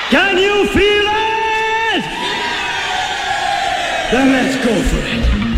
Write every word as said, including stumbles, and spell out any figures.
Can you feel it? Then let's go for it.